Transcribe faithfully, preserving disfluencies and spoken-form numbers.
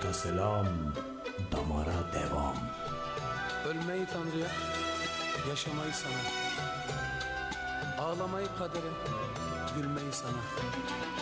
Hayata selam, damara devam. Ölmeyi Tanrı'ya, yaşamayı sana, ağlamayı kadere, gülmeyi sana.